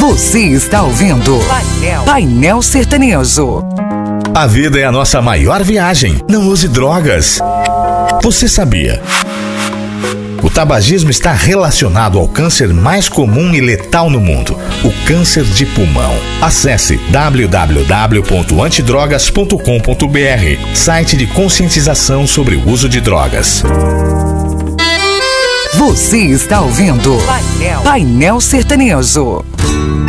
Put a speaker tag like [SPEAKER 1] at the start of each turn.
[SPEAKER 1] Você está ouvindo Painel Sertanejo.
[SPEAKER 2] A vida é a nossa maior viagem. Não use drogas. Você sabia? O tabagismo está relacionado ao câncer mais comum e letal no mundo, o câncer de pulmão. Acesse www.antidrogas.com.br, site de conscientização sobre o uso de drogas.
[SPEAKER 1] Você está ouvindo Painel Sertanejo.